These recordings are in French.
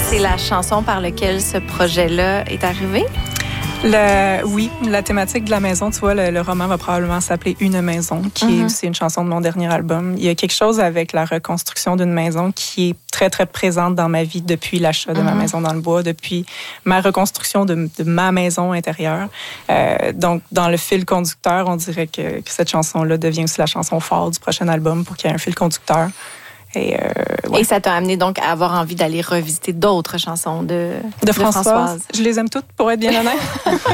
c'est la chanson par laquelle ce projet-là est arrivé? Oui, la thématique de la maison, tu vois, le roman va probablement s'appeler Une maison, qui est aussi une chanson de mon dernier album. Il y a quelque chose avec la reconstruction d'une maison qui est très, très présente dans ma vie depuis l'achat de ma maison dans le bois, depuis ma reconstruction de ma maison intérieure. Donc, dans le fil conducteur, on dirait que cette chanson-là devient aussi la chanson phare du prochain album pour qu'il y ait un fil conducteur. Et ça t'a amené donc à avoir envie d'aller revisiter d'autres chansons de Françoise. Je les aime toutes, pour être bien honnête.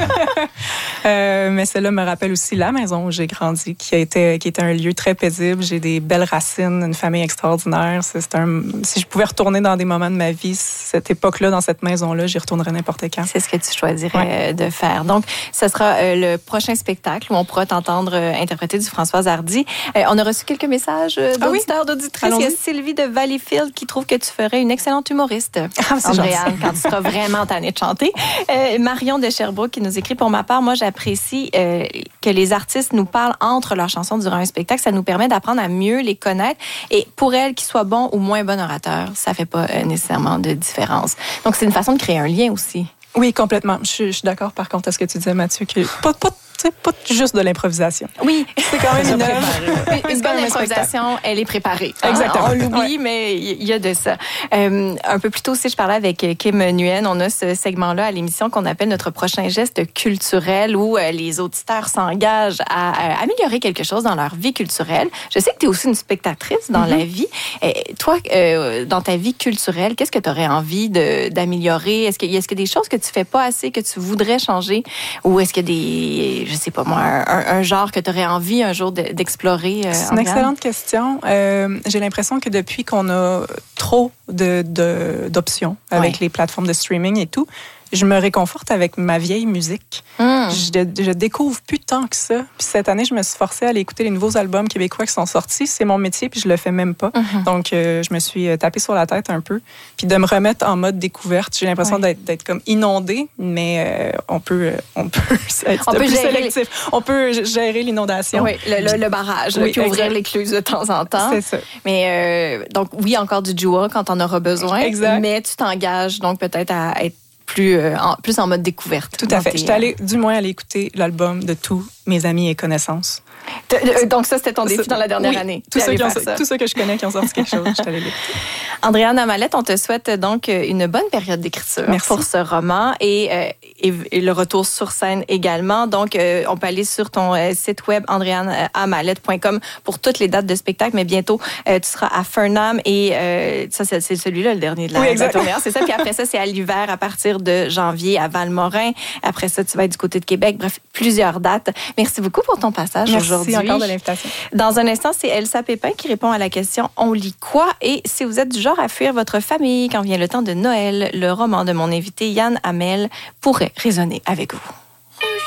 Mais celle-là me rappelle aussi la maison où j'ai grandi, qui était un lieu très paisible. J'ai des belles racines, une famille extraordinaire. Si je pouvais retourner dans des moments de ma vie, cette époque-là, dans cette maison-là, j'y retournerais n'importe quand. C'est ce que tu choisirais de faire. Donc, ce sera le prochain spectacle où on pourra t'entendre interpréter du Françoise Hardy. On a reçu quelques messages d'auditeurs, d'auditrices. Il y a Sylvie de Valleyfield qui trouve que tu ferais une excellente humoriste, Andréane, quand tu seras vraiment tannée de chanter. Marion de Sherbrooke qui nous écrit: pour ma part, moi, j'apprécie que les artistes nous parlent entre leurs chansons durant un spectacle. Ça nous permet d'apprendre à mieux les connaître. Et pour elles, qu'ils soient bons ou moins bons orateurs, ça fait pas nécessairement de différence. Donc, c'est une façon de créer un lien aussi. Oui, complètement. Je suis d'accord, par contre, à ce que tu disais, Mathieu, que pas juste de l'improvisation. Oui, c'est quand même une bonne improvisation, elle est préparée. Exactement. On l'oublie, mais il y a de ça. Un peu plus tôt aussi, je parlais avec Kim Nguyen. On a ce segment-là à l'émission qu'on appelle notre prochain geste culturel, où les auditeurs s'engagent à améliorer quelque chose dans leur vie culturelle. Je sais que tu es aussi une spectatrice dans la vie. Toi, dans ta vie culturelle, qu'est-ce que tu aurais envie d'améliorer? Est-ce qu'il y a des choses que tu fais pas assez, que tu voudrais changer? Ou est-ce qu'il y a des, je sais pas moi, un genre que tu aurais envie un jour d'explorer? C'est une excellente question. J'ai l'impression que depuis qu'on a trop d'options avec les plateformes de streaming et tout, je me réconforte avec ma vieille musique. Je découvre plus tant que ça. Puis cette année, je me suis forcée à aller écouter les nouveaux albums québécois qui sont sortis. C'est mon métier, puis je le fais même pas. Donc, je me suis tapée sur la tête un peu. Puis de me remettre en mode découverte. J'ai l'impression d'être comme inondée, mais on peut être plus sélectif. On peut gérer l'inondation. Oui, le barrage, puis ouvrir l'écluse de temps en temps. C'est ça. Mais donc, oui, encore du joie quand on aura besoin. Exact. Mais tu t'engages donc peut-être à être plus en mode découverte. Tout à fait. J'étais allée, du moins, aller écouter l'album de tous mes amis et connaissances. Donc ça, c'était ton défi dans la dernière année. Tous ceux que je connais qui ont sorti quelque chose, j'étais allée l'écouter. Andréane Amalette, on te souhaite donc une bonne période d'écriture pour ce roman et le retour sur scène également. Donc, on peut aller sur ton site web andreaneamalette.com pour toutes les dates de spectacle, mais bientôt, tu seras à Fernam et ça, c'est celui-là, le dernier de la tournée. C'est ça, puis après ça, c'est à l'hiver à partir de janvier à Valmorin. Après ça, tu vas être du côté de Québec. Bref, plusieurs dates. Merci beaucoup pour ton passage aujourd'hui. Merci encore de l'invitation. Dans un instant, c'est Elsa Pépin qui répond à la question « On lit quoi ?» Et si vous êtes du genre à fuir votre famille quand vient le temps de Noël, le roman de mon invité Yann Hamel pourrait résonner avec vous.